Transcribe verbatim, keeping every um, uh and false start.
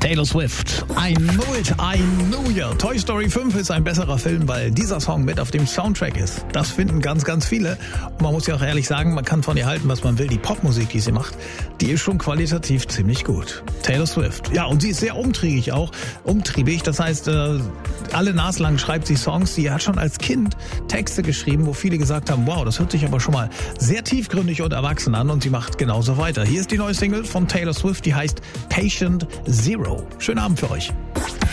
Taylor Swift, I Know It, I Know Ya. Toy Story fünf ist ein besserer Film, weil dieser Song mit auf dem Soundtrack ist. Das finden ganz, ganz viele. Und man muss ja auch ehrlich sagen, man kann von ihr halten, was man will. Die Popmusik, die sie macht, die ist schon qualitativ ziemlich gut. Taylor Swift. Ja, und sie ist sehr umtriebig auch. Umtriebig, das heißt, äh, alle naslang schreibt sie Songs. Sie hat schon als Kind Texte geschrieben, wo viele gesagt haben, wow, das hört sich aber schon mal sehr tiefgründig und erwachsen an. Und sie macht genauso weiter. Hier ist die neue Single von Taylor Swift, die heißt Patient Zero. Schönen Abend für euch.